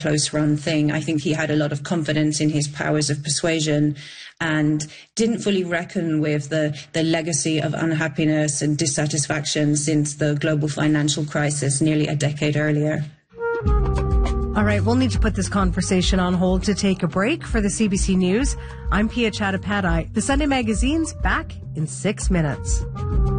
close-run thing. I think he had a lot of confidence in his powers of persuasion and didn't fully reckon with the legacy of unhappiness and dissatisfaction since the global financial crisis nearly a decade earlier. All right, we'll need to put this conversation on hold to take a break. For the CBC News, I'm Pia Chattopadhyay. The Sunday Magazine's back in 6 minutes.